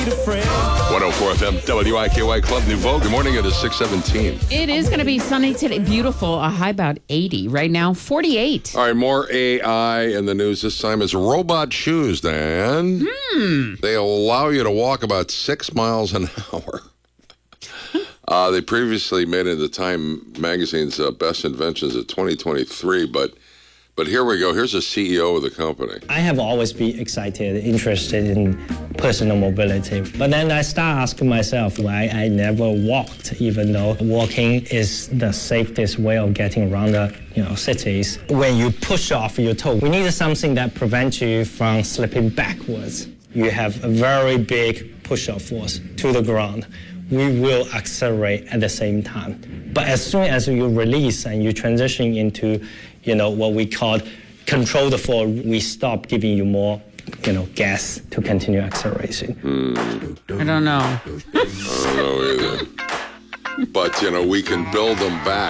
104 FM, WIKY Club Nouveau. Good morning. It is 6:17. It is going to be sunny today. Beautiful. A high about 80. Right now, 48. All right, more AI in the news. This time is robot shoes, Dan. They allow you to walk about 6 miles an hour. They previously made it the Time Magazine's best inventions of 2023, but here we go. Here's the CEO of the company. I have always been excited, interested in personal mobility. But then I start asking myself why I never walked, even though walking is the safest way of getting around the cities. When you push off your toe, we need something that prevents you from slipping backwards. You have a very big push-off force to the ground. We will accelerate at the same time. But as soon as you release and you transition into what we call control the fall, we stop giving you more, gas to continue acceleration. I don't know. I don't know either. But, we can build them back.